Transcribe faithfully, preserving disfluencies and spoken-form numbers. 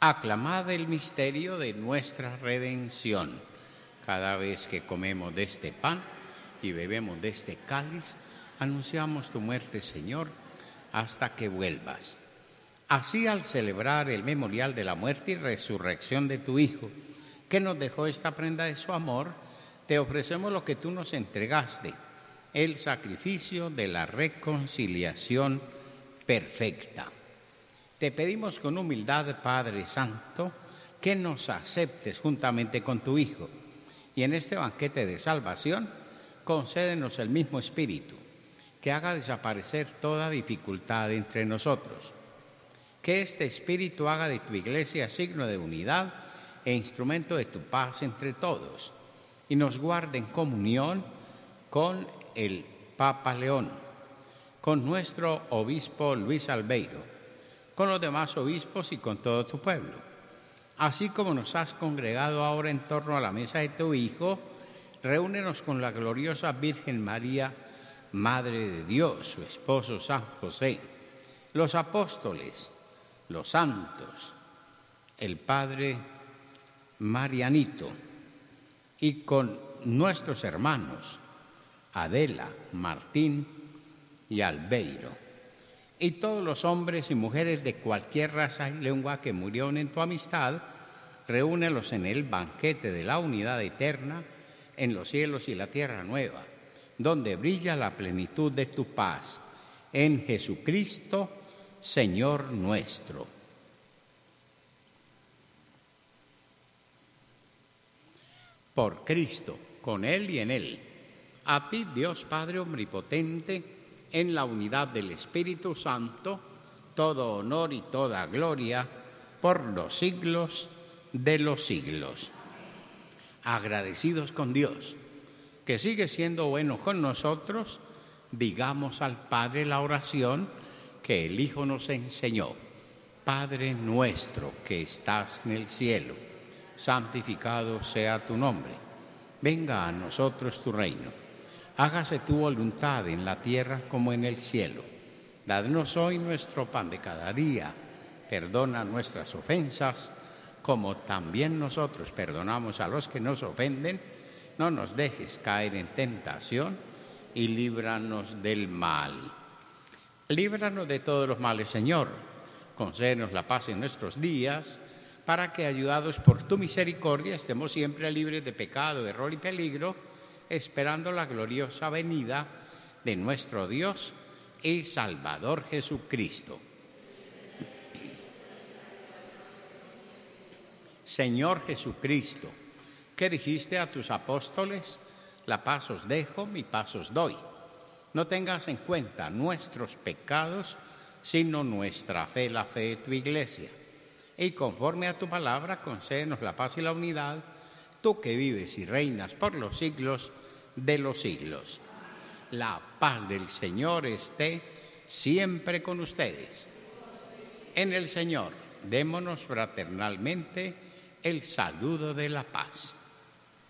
Aclamad el misterio de nuestra redención. Cada vez que comemos de este pan y bebemos de este cáliz, anunciamos tu muerte, Señor, hasta que vuelvas. Así, al celebrar el memorial de la muerte y resurrección de tu Hijo, que nos dejó esta prenda de su amor, te ofrecemos lo que tú nos entregaste, el sacrificio de la reconciliación perfecta. Te pedimos con humildad, Padre Santo, que nos aceptes juntamente con tu Hijo, y en este banquete de salvación concédenos el mismo Espíritu, que haga desaparecer toda dificultad entre nosotros. Que este Espíritu haga de tu Iglesia signo de unidad e instrumento de tu paz entre todos, y nos guarde en comunión con el Papa León, con nuestro obispo Luis Albeiro, con los demás obispos y con todo tu pueblo. Así como nos has congregado ahora en torno a la mesa de tu Hijo, reúnenos con la gloriosa Virgen María, Madre de Dios, su esposo San José, los apóstoles, los santos, el Padre Marianito, y con nuestros hermanos Adela, Martín y Albeiro, y todos los hombres y mujeres de cualquier raza y lengua que murieron en tu amistad, reúnelos en el banquete de la unidad eterna, en los cielos y la tierra nueva, donde brilla la plenitud de tu paz, en Jesucristo, Señor nuestro. Por Cristo, con Él y en Él, a ti, Dios Padre Omnipotente, en la unidad del Espíritu Santo, todo honor y toda gloria por los siglos de los siglos. Agradecidos con Dios, que sigue siendo bueno con nosotros, digamos al Padre la oración que el Hijo nos enseñó. Padre nuestro que estás en el cielo, santificado sea tu nombre. Venga a nosotros tu reino. Hágase tu voluntad en la tierra como en el cielo. Danos hoy nuestro pan de cada día. Perdona nuestras ofensas, como también nosotros perdonamos a los que nos ofenden. No nos dejes caer en tentación y líbranos del mal. Líbranos de todos los males, Señor. Concédenos la paz en nuestros días, para que, ayudados por tu misericordia, estemos siempre libres de pecado, error y peligro, esperando la gloriosa venida de nuestro Dios y Salvador Jesucristo. Señor Jesucristo, que dijiste a tus apóstoles, la paz os dejo, mi paz os doy. No tengas en cuenta nuestros pecados, sino nuestra fe, la fe de tu Iglesia. Y conforme a tu palabra, concédenos la paz y la unidad, tú que vives y reinas por los siglos de los siglos. La paz del Señor esté siempre con ustedes. En el Señor, démonos fraternalmente el saludo de la paz.